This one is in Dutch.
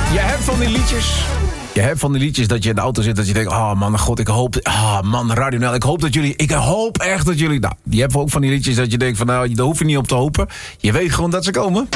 Je hebt van die liedjes. Je hebt van die liedjes dat je in de auto zit, dat je denkt, oh man, god, ik hoop, Radio NL, ik hoop echt dat jullie, nou, je hebt ook van die liedjes dat je denkt van, nou, daar hoef je niet op te hopen. Je weet gewoon dat ze komen.